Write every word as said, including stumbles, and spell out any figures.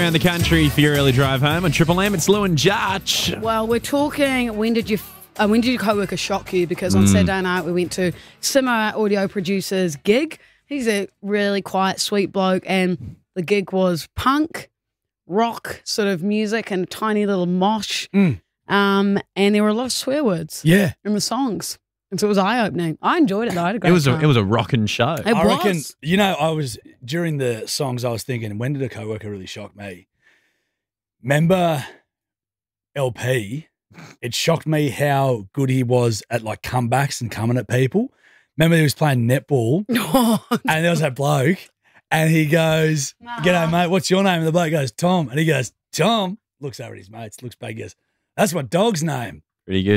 around the country for your early drive home on Triple M. It's Lou and Judge. Well, we're talking, when did you uh, when did your co-worker shock you? Because on Mm. Saturday night we went to Simo, our audio producer's gig. He's a really quiet, sweet bloke, and the gig was punk, rock sort of music and a tiny little mosh. Mm. Um, and there were a lot of swear words Yeah. in the songs. And so it was eye-opening. I enjoyed it though. I had a great It was a time. it was a rockin' show. It I reckon, was. you know, I was, during the songs, I was thinking, when did a coworker really shock me? Remember L P? It shocked me how good he was at like comebacks and coming at people. Remember he was playing netball and there was that bloke and he goes, "G'day, mate, what's your name?" And the bloke goes, "Tom." And he goes, "Tom." Looks over at his mates, looks back, goes, "That's my dog's name." Pretty good.